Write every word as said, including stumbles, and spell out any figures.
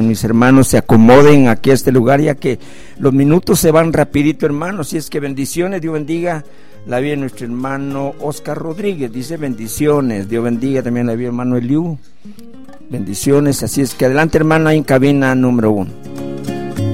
mis hermanos se acomoden aquí a este lugar, ya que los minutos se van rapidito, hermanos. Y es que bendiciones, Dios bendiga la vida de nuestro hermano Oscar Rodríguez, dice bendiciones. Dios bendiga también la vida de hermano Eliú, bendiciones. Así es que adelante, hermano, ahí en cabina número uno.